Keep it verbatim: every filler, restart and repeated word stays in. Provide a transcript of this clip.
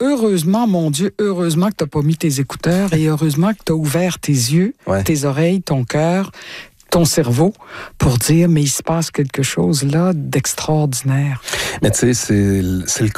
heureusement, mon Dieu, heureusement que tu n'as pas mis tes écouteurs et heureusement que tu as ouvert tes yeux, ouais. tes oreilles, ton cœur, ton cerveau pour dire, mais il se passe quelque chose là d'extraordinaire. Mais tu sais, c'est, c'est le